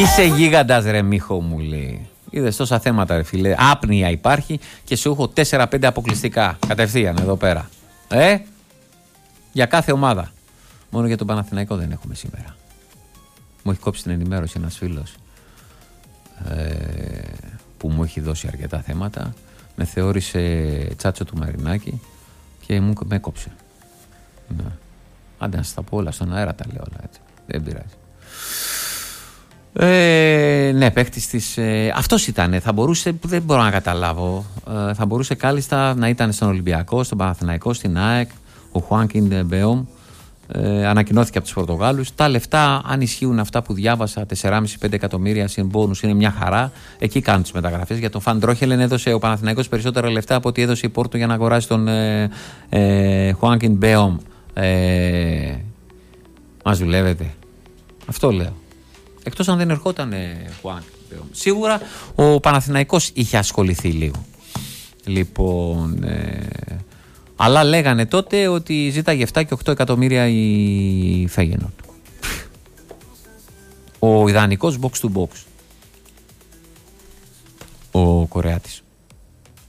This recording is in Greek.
Είσαι γίγαντας ρε Μίχο μου, λέει. Είδες τόσα θέματα ρε φίλε. Άπνοια υπάρχει και σου έχω 4-5 αποκλειστικά. Κατευθείαν εδώ πέρα. Για κάθε ομάδα. Μόνο για τον Παναθηναϊκό δεν έχουμε σήμερα. Μου έχει κόψει την ενημέρωση ένας φίλος που μου έχει δώσει αρκετά θέματα. Με θεώρησε τσάτσο του Μαρινάκη και με κόψε. Ναι. Άντε να σας τα πω όλα στον αέρα, τα λέω όλα έτσι. Δεν πειράζει. Ναι, παίχτης της. Αυτός ήταν. Θα μπορούσε, δεν μπορώ να καταλάβω. Θα μπορούσε κάλλιστα να ήταν στον Ολυμπιακό, στον Παναθηναϊκό, στην ΑΕΚ. Ο Χουάνκιν Μπεόμ. Ανακοινώθηκε από τους Πορτογάλους. Τα λεφτά, αν ισχύουν αυτά που διάβασα, 4,5-5 εκατομμύρια συν μπόνους, είναι μια χαρά. Εκεί κάνουν τις μεταγραφές. Για τον Φαν Τρόχελεν έδωσε ο Παναθηναϊκός περισσότερα λεφτά από ό,τι έδωσε η Πόρτο για να αγοράσει τον Χουάνκιν Μπεόμ. Μας δουλεύετε. Αυτό λέω. Εκτός αν δεν ερχόταν Χουάνκιν Μπεόμ. Σίγουρα ο Παναθηναϊκός είχε ασχοληθεί λίγο. Λοιπόν. Αλλά λέγανε τότε ότι ζήταγε 7 και 8 εκατομμύρια η Φέγενορντ. Ο ιδανικός box to box. Ο Κορεάτης.